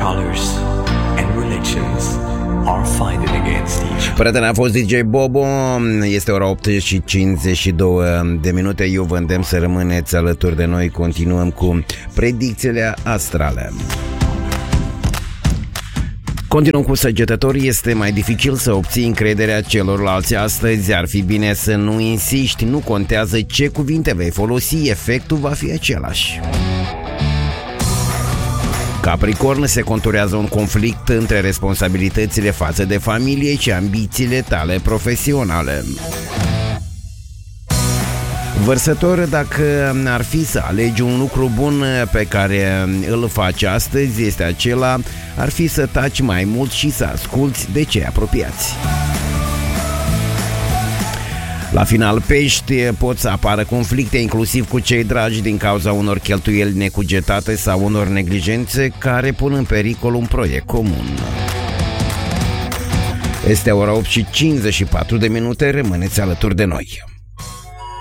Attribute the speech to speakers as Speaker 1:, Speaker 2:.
Speaker 1: colors and religions are fighting against each other.
Speaker 2: Prietena, a fost DJ Bobo. Este ora 8:52 de minute. Eu vă îndemn să rămâneți alături de noi. Continuăm cu predicțiile astrale. Continuăm cu Săgetătorii. Este mai dificil să obții încrederea celorlalți astăzi. Ar fi bine să nu insiști. Nu contează ce cuvinte vei folosi, efectul va fi același. Capricorn, se conturează un conflict între responsabilitățile față de familie și ambițiile tale profesionale. Vărsător, dacă ar fi să alegi un lucru bun pe care îl faci astăzi, este acela, ar fi să taci mai mult și să asculți de cei apropiați. La final, Pești, pot să apară conflicte inclusiv cu cei dragi din cauza unor cheltuieli necugetate sau unor neglijențe care pun în pericol un proiect comun. Este ora 8:54 de minute, rămâneți alături de noi.